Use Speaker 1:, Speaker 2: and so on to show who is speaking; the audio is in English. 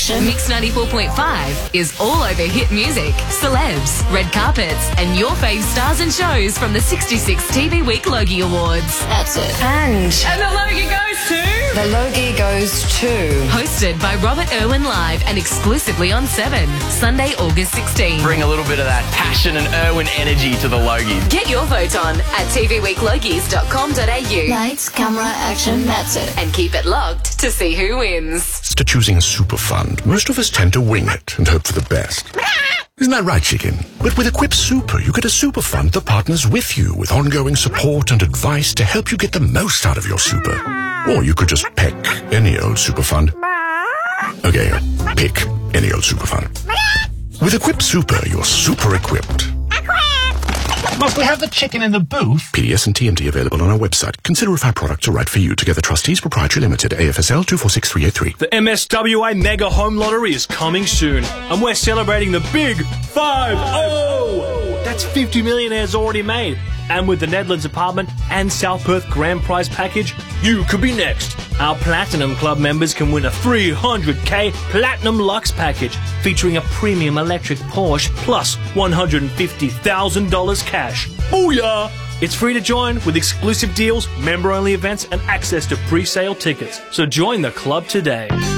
Speaker 1: action.
Speaker 2: Mix 94.5 is all over hit music, celebs, red carpets, and your fave stars and shows from the 66 TV Week Logie Awards.
Speaker 1: That's it.
Speaker 2: And the Logie goes to...
Speaker 1: The Logie goes to...
Speaker 2: Hosted by Robert Irwin live and exclusively on 7, Sunday, August 16.
Speaker 3: Bring a little bit of that passion and Irwin energy to the Logie.
Speaker 2: Get your vote on at tvweeklogies.com.au.
Speaker 1: Lights, camera, action, that's it.
Speaker 2: And keep it locked to see who wins.
Speaker 4: To choosing a super fund, most of us tend to wing it and hope for the best. Isn't that right, chicken? But with Equip Super, you get a super fund that partners with you with ongoing support and advice to help you get the most out of your super. Or you could just pick any old super fund. Okay, pick any old super fund. With Equip Super, you're super equipped.
Speaker 5: Must we have the chicken in the booth?
Speaker 4: PDS and TNT available on our website. Consider if our products are right for you. Together Trustees Proprietary Limited, AFSL 246383.
Speaker 6: The MSWA Mega Home Lottery is coming soon, and we're celebrating the big 5-0! That's 50 millionaires already made. And with the Nedlands Apartment and South Perth Grand Prize package, you could be next. Our Platinum Club members can win a 300k Platinum Lux package featuring a premium electric Porsche plus $150,000 cash. Booyah! It's free to join with exclusive deals, member-only events, and access to pre-sale tickets. So join the club today.